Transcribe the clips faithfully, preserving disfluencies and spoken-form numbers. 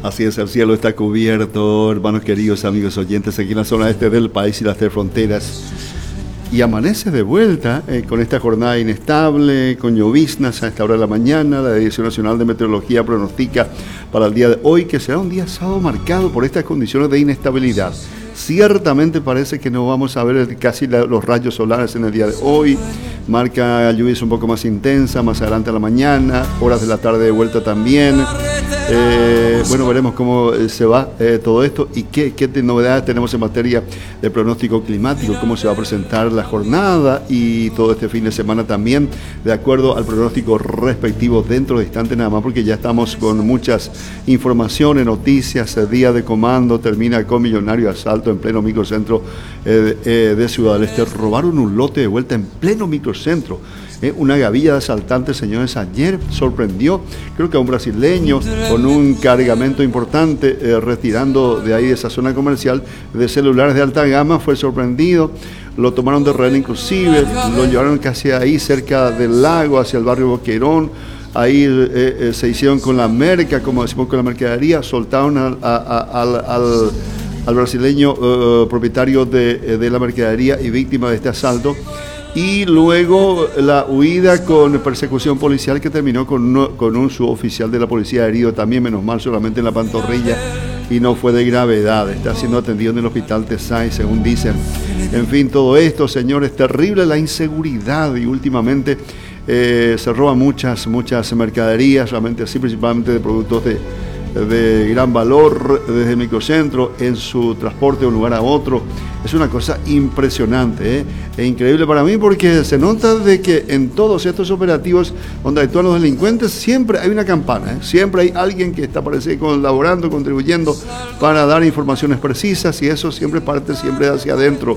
Así es, el cielo está cubierto, hermanos queridos, amigos oyentes, aquí en la zona este del país y las tres fronteras. Y amanece de vuelta eh, con esta jornada inestable, con lloviznas a esta hora de la mañana. La Dirección Nacional de Meteorología pronostica para el día de hoy que será un día sábado marcado por estas condiciones de inestabilidad. Ciertamente parece que no vamos a ver casi la, los rayos solares en el día de hoy. Marca lluvias un poco más intensa, más adelante a la mañana, horas de la tarde de vuelta también. Eh, bueno, veremos cómo se va eh, todo esto y qué, qué novedades tenemos en materia de pronóstico climático, cómo se va a presentar la jornada y todo este fin de semana también, de acuerdo al pronóstico respectivo dentro de instantes nada más, porque ya estamos con muchas informaciones, noticias. El día de comando termina con millonario asalto en pleno microcentro eh, eh, de Ciudad del Este. Robaron un lote de vuelta en pleno microcentro. Eh, una gavilla de asaltantes, señores, ayer sorprendió, creo que a un brasileño con un cargamento importante, eh, retirando de ahí de esa zona comercial de celulares de alta gama. Fue sorprendido, lo tomaron de rehén inclusive, lo llevaron casi ahí cerca del lago, hacia el barrio Boquerón. Ahí eh, eh, se hicieron con la merca, como decimos, con la mercadería, soltaron al, a, a, al, al, al brasileño eh, propietario de, de la mercadería y víctima de este asalto. Y luego la huida con persecución policial que terminó con, uno, con un suboficial de la policía herido también, menos mal, solamente en la pantorrilla, y no fue de gravedad. Está siendo atendido en el hospital Tesay, según dicen. En fin, todo esto, señores, terrible la inseguridad, y últimamente eh, se roban muchas, muchas mercaderías, realmente así, principalmente de productos de, de gran valor desde el microcentro en su transporte de un lugar a otro. Es una cosa impresionante, ¿eh? Es increíble para mí, porque se nota de que en todos estos operativos donde actúan los delincuentes siempre hay una campana, ¿eh? Siempre hay alguien que está parece, colaborando, contribuyendo para dar informaciones precisas, y eso siempre parte siempre hacia adentro.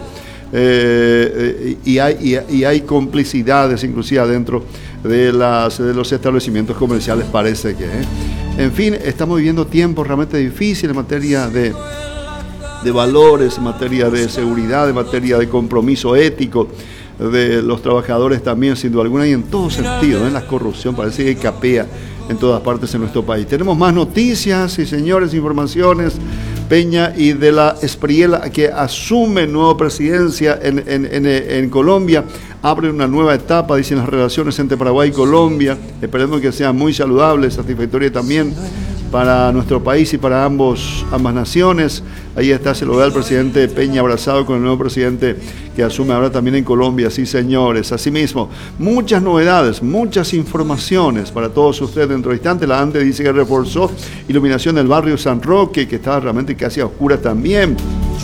Eh, y, hay, y, y hay complicidades inclusive adentro de, las, de los establecimientos comerciales, parece que, ¿eh? En fin, estamos viviendo tiempos realmente difíciles en materia de de valores, en materia de seguridad, en materia de compromiso ético de los trabajadores también, sin duda alguna, y en todo sentido, ¿eh? La corrupción parece que capea en todas partes en nuestro país. Tenemos más noticias y, señores, informaciones. Peña y de la Espriella, que asume nueva presidencia en, en, en, en Colombia, abre una nueva etapa, dicen, las relaciones entre Paraguay y Colombia. Esperemos que sea muy saludable, satisfactoria también para nuestro país y para ambos, ambas naciones. Ahí está, se lo ve al presidente Peña abrazado con el nuevo presidente que asume ahora también en Colombia. Sí, señores, asimismo, muchas novedades, muchas informaciones para todos ustedes dentro de instantes. La ANDE dice que reforzó iluminación del barrio San Roque, que estaba realmente casi a oscuras también.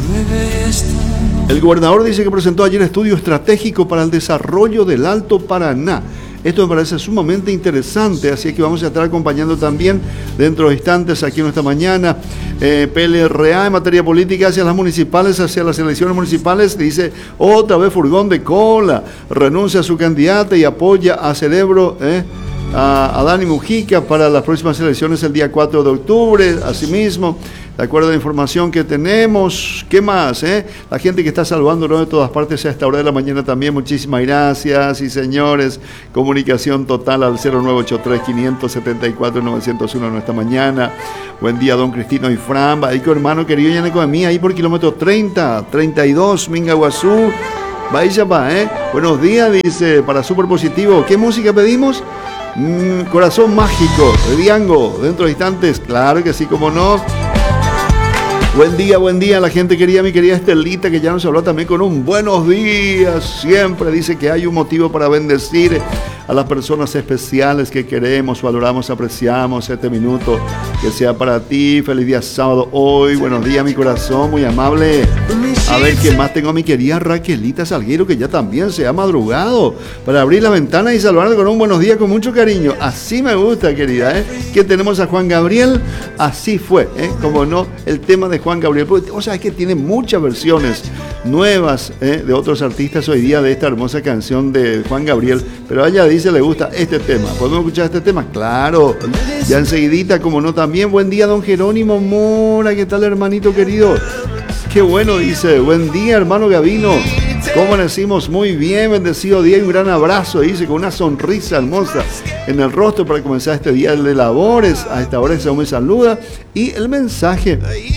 El gobernador dice que presentó ayer estudio estratégico para el desarrollo del Alto Paraná. Esto me parece sumamente interesante, así que vamos a estar acompañando también dentro de instantes aquí en esta mañana. Eh, P L R A en materia política hacia las municipales, hacia las elecciones municipales, dice otra vez furgón de cola, renuncia a su candidata y apoya a Cerebro, eh, a, a Dani Mujica para las próximas elecciones el día cuatro de octubre, asimismo. De acuerdo a la información que tenemos, ¿qué más? Eh? La gente que está saludándonos de todas partes a esta hora de la mañana también, muchísimas gracias. Y señores, comunicación total al cero nueve ocho tres, cinco siete cuatro, nueve cero uno en esta mañana. Buen día, don Cristino y Fran. Ahí con hermano querido, ya de mí, ahí por kilómetro treinta, treinta y dos, Mingaguazú. Vaya va, ¿eh? Buenos días, dice, para Super Positivo. ¿Qué música pedimos? Mm, Corazón Mágico, de Diango, dentro de instantes. Claro que sí, como no. Buen día, buen día, la gente querida, mi querida Estelita, que ya nos habló también con un buenos días. Siempre dice que hay un motivo para bendecir a las personas especiales que queremos, valoramos, apreciamos. Este minuto que sea para ti. Feliz día sábado hoy. Buenos días, mi corazón, muy amable. A ver, ¿qué más tengo a mi querida Raquelita Salguero, que ya también se ha madrugado para abrir la ventana y saludarle con un buenos días con mucho cariño? Así me gusta, querida, ¿eh? Que tenemos a Juan Gabriel, así fue, ¿eh? Como no, el tema de Juan Gabriel. O sea, es que tiene muchas versiones nuevas, ¿eh? De otros artistas hoy día de esta hermosa canción de Juan Gabriel, pero a ella dice le gusta este tema. ¿Podemos escuchar este tema? Claro, ya enseguidita, como no, también. Buen día, don Jerónimo Mora, ¿qué tal, hermanito querido? Qué bueno, dice, buen día, hermano Gavino. ¿Cómo decimos? Muy bien, bendecido día y un gran abrazo, dice, con una sonrisa hermosa en el rostro para comenzar este día de labores. A esta hora se me saluda. Y el mensaje,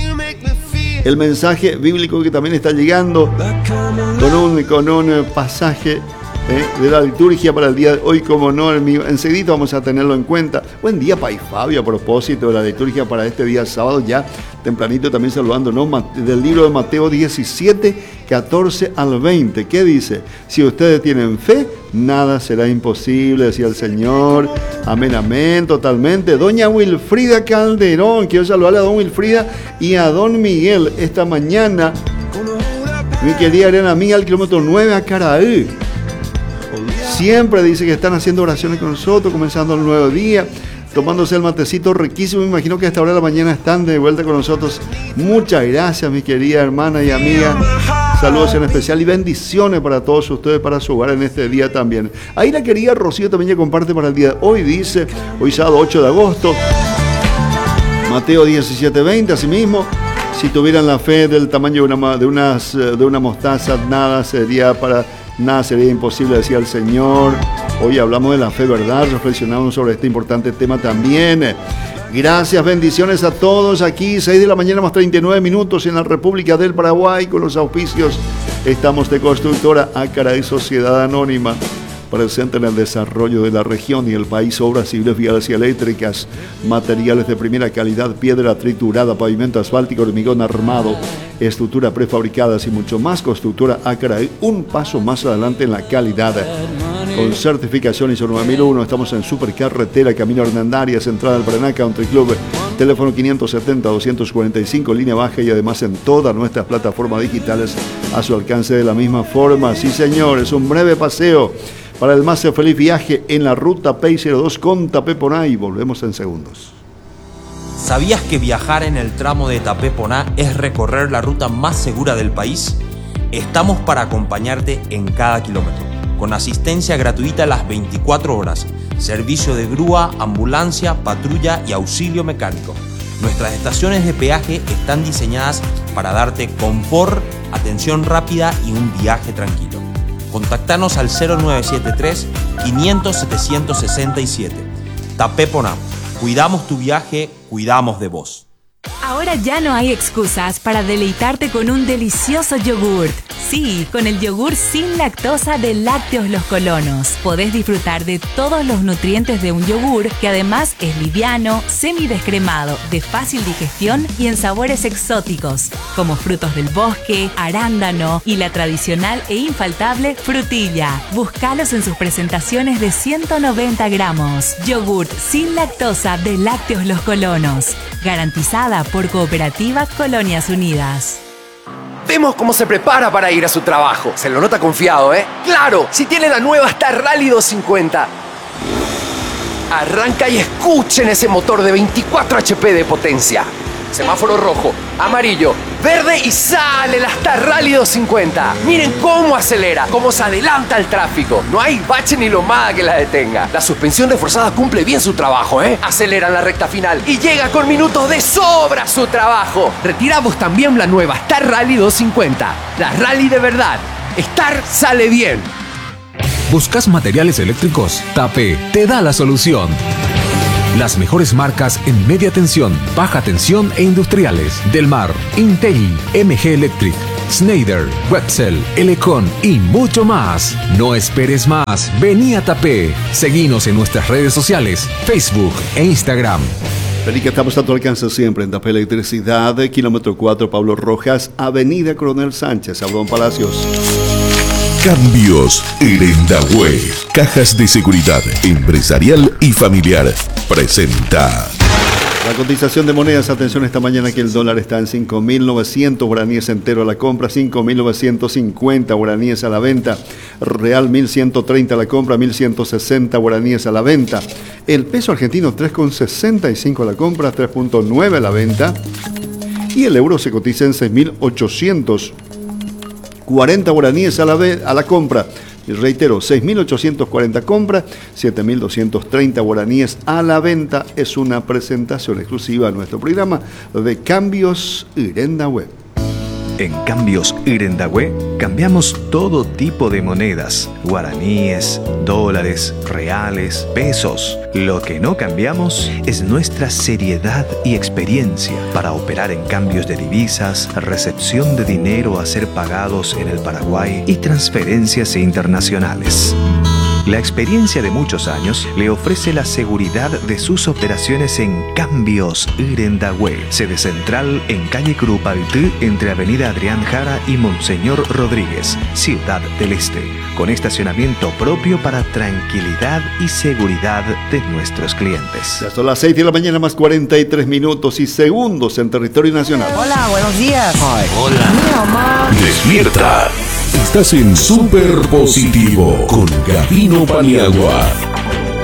el mensaje bíblico que también está llegando con un, con un pasaje ¿Eh? de la liturgia para el día de hoy, como no, enseguida vamos a tenerlo en cuenta. Buen día, Pai Fabio, a propósito de la liturgia para este día sábado, ya tempranito también saludando, ¿no? Del libro de Mateo diecisiete, catorce al veinte, ¿qué dice? Si ustedes tienen fe, nada será imposible, decía el Señor. Amén, amén, totalmente. Doña Wilfrida Calderón, quiero saludarle a don Wilfrida y a don Miguel esta mañana. Mi querida Arena Mía, al kilómetro nueve a Caraí. Siempre dice que están haciendo oraciones con nosotros, comenzando el nuevo día, tomándose el matecito riquísimo. Me imagino que a esta hora de la mañana están de vuelta con nosotros. Muchas gracias, mi querida hermana y amiga. Saludos en especial y bendiciones para todos ustedes, para su hogar en este día también. Ahí la querida Rocío también ya comparte para el día de hoy, dice, hoy sábado ocho de agosto, Mateo diecisiete, veinte, asimismo. Si tuvieran la fe del tamaño de una, de unas, de una mostaza, nada sería para... Nada sería imposible, decía el Señor. Hoy hablamos de la fe, ¿verdad? Reflexionamos sobre este importante tema también. Gracias, bendiciones a todos aquí. seis de la mañana más treinta y nueve minutos en la República del Paraguay con los auspicios. Estamos de Constructora Acaraí Sociedad Anónima, presente en el desarrollo de la región y el país, obras civiles, viales y eléctricas, materiales de primera calidad, piedra triturada, pavimento asfáltico, hormigón armado, estructura prefabricadas y mucho más. Constructora Acaraí, un paso más adelante en la calidad. Con certificación ISO nueve mil uno, estamos en Supercarretera, Camino Hernandarias, entrada al Paraná Country Club, teléfono quinientos setenta, doscientos cuarenta y cinco, línea baja, y además en todas nuestras plataformas digitales a su alcance de la misma forma. Sí, señores, un breve paseo para el más feliz viaje en la ruta P cero dos con Tapeponá, y volvemos en segundos. ¿Sabías que viajar en el tramo de Tapeponá es recorrer la ruta más segura del país? Estamos para acompañarte en cada kilómetro, con asistencia gratuita las veinticuatro horas, servicio de grúa, ambulancia, patrulla y auxilio mecánico. Nuestras estaciones de peaje están diseñadas para darte confort, atención rápida y un viaje tranquilo. Contactanos al cero nueve siete tres, quinientos, setecientos sesenta y siete. Tapeponá. Cuidamos tu viaje, cuidamos de vos. Ahora ya no hay excusas para deleitarte con un delicioso yogurt. Sí, con el yogur sin lactosa de Lácteos Los Colonos. Podés disfrutar de todos los nutrientes de un yogur que además es liviano, semidescremado, de fácil digestión y en sabores exóticos, como frutos del bosque, arándano y la tradicional e infaltable frutilla. Búscalos en sus presentaciones de ciento noventa gramos. Yogur sin lactosa de Lácteos Los Colonos. Garantizada por Cooperativa Colonias Unidas. Vemos cómo se prepara para ir a su trabajo. Se lo nota confiado, ¿eh? ¡Claro! Si tiene la nueva Star Rally doscientos cincuenta. Arranca y escuchen ese motor de veinticuatro H P de potencia. Semáforo rojo, amarillo, verde y sale la Star Rally doscientos cincuenta. Miren cómo acelera, cómo se adelanta el tráfico. No hay bache ni lomada que la detenga. La suspensión reforzada cumple bien su trabajo, ¿eh? Acelera en la recta final y llega con minutos de sobra a su trabajo. Retiramos también la nueva Star Rally doscientos cincuenta. La Rally de verdad. Star sale bien. ¿Buscas materiales eléctricos? Tape te da la solución. Las mejores marcas en media tensión, baja tensión e industriales. Delmar, Intelli, M G Electric, Schneider, Wetzel, Elecon y mucho más. No esperes más. Vení a Tape. Seguinos en nuestras redes sociales, Facebook e Instagram. Feliz que estamos a tu alcance siempre en Tape Electricidad, kilómetro cuatro, Pablo Rojas, Avenida Coronel Sánchez, Abdón Palacios. Cambios Irendahue. Cajas de seguridad empresarial y familiar. Presenta. La cotización de monedas, atención esta mañana que el dólar está en cinco mil novecientos guaraníes entero a la compra, cinco mil novecientos cincuenta guaraníes a la venta. Real mil ciento treinta a la compra, mil ciento sesenta guaraníes a la venta. El peso argentino tres con sesenta y cinco a la compra, tres punto nueve a la venta. Y el euro se cotiza en seis mil ochocientos cuarenta guaraníes a la, a la compra. Y reitero, seis mil ochocientos cuarenta compra, siete mil doscientos treinta guaraníes a la venta. Es una presentación exclusiva a nuestro programa de Cambios Irendahue. En Cambios Irendahue cambiamos todo tipo de monedas, guaraníes, dólares, reales, pesos. Lo que no cambiamos es nuestra seriedad y experiencia para operar en cambios de divisas, recepción de dinero a ser pagados en el Paraguay y transferencias internacionales. La experiencia de muchos años le ofrece la seguridad de sus operaciones en Cambios Irendahue, sede central en calle Curupaytí, entre avenida Adrián Jara y Monseñor Rodríguez, Ciudad del Este, con estacionamiento propio para tranquilidad y seguridad de nuestros clientes. Ya son las seis de la mañana más cuarenta y tres minutos y segundos en territorio nacional. Hola, buenos días. Ay, hola. Mira, mamá. Despierta. Estás en Super Positivo con Gabino Paniagua.